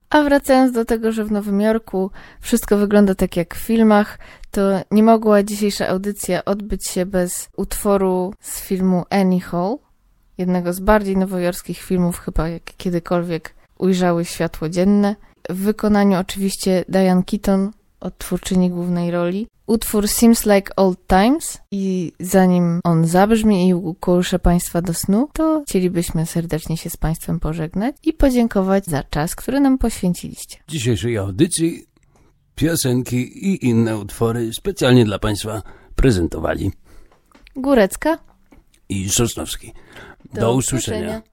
A wracając do tego, że w Nowym Jorku wszystko wygląda tak jak w filmach, to nie mogła dzisiejsza audycja odbyć się bez utworu z filmu Annie Hall, jednego z bardziej nowojorskich filmów chyba jak kiedykolwiek ujrzały światło dzienne. W wykonaniu oczywiście Diane Keaton, odtwórczyni głównej roli. Utwór Seems Like Old Times i zanim on zabrzmi i ukołysze Państwa do snu, to chcielibyśmy serdecznie się z Państwem pożegnać i podziękować za czas, który nam poświęciliście. W dzisiejszej audycji piosenki i inne utwory specjalnie dla Państwa prezentowali Górecka i Sosnowski. Do usłyszenia.